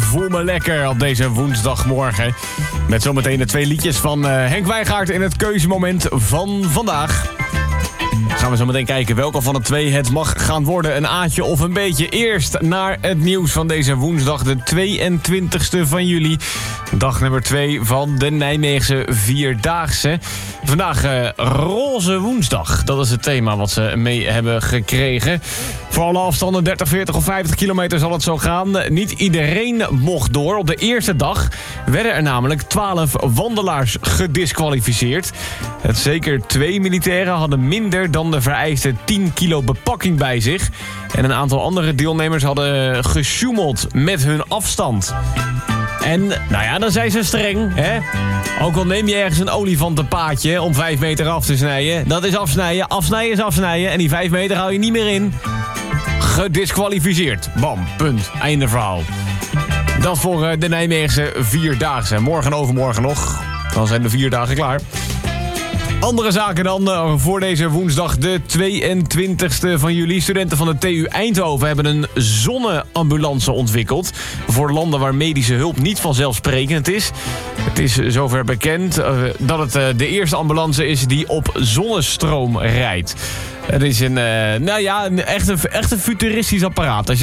voel me lekker op deze woensdagmorgen. Met zometeen de 2 liedjes van Henk Wijngaard in het keuzemoment van vandaag. Gaan we zo meteen kijken welke van de 2 het mag gaan worden. Een A'tje of een beetje. Eerst naar het nieuws van deze woensdag, de 22e van juli. Dag nummer 2 van de Nijmeegse Vierdaagse. Vandaag roze woensdag. Dat is het thema wat ze mee hebben gekregen. Voor alle afstanden 30, 40 of 50 kilometer zal het zo gaan. Niet iedereen mocht door. Op de eerste dag werden er namelijk 12 wandelaars gediskwalificeerd. Het zeker 2 militairen hadden minder dan de vereiste 10 kilo bepakking bij zich. En een aantal andere deelnemers hadden gesjoemeld met hun afstand. En, nou ja, dan zijn ze streng, hè? Ook al neem je ergens een olifantenpaadje om 5 meter af te snijden. Dat is afsnijden. Afsnijden is afsnijden. En die 5 meter hou je niet meer in. Gediskwalificeerd. Bam, punt. Einde verhaal. Dat voor de Nijmeegse Vierdaagse. Morgen en overmorgen nog. Dan zijn de 4 dagen klaar. Andere zaken dan voor deze woensdag, de 22e van juli. Studenten van de TU Eindhoven hebben een zonneambulance ontwikkeld. Voor landen waar medische hulp niet vanzelfsprekend is. Het is zover bekend dat het de eerste ambulance is die op zonnestroom rijdt. Het is een echt een futuristisch apparaat. Als